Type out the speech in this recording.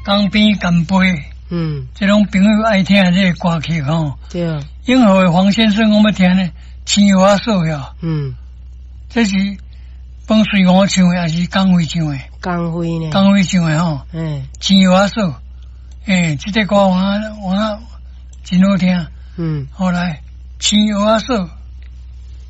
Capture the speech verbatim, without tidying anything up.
江边干杯， 嗯， 这种朋友爱听这个歌曲吼。 对， 永和的黄先生我们听呢，青油啊手呀， 嗯， 这是帮水我唱的，还是江辉唱的？ 江辉呢？ 江辉唱的吼， 嗯， 青油啊手，诶，这个歌我我真好听。 嗯， 后来青油啊手。